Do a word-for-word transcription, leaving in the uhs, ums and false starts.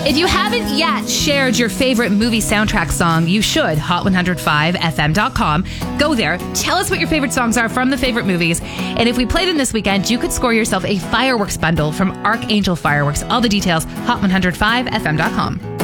If you haven't yet shared your favorite movie soundtrack song, you should. hot one oh five f m dot com. Go there. Tell us what your favorite songs are from the favorite movies. And if we play them this weekend, you could score yourself a fireworks bundle from Archangel Fireworks. All the details, hot one oh five f m dot com.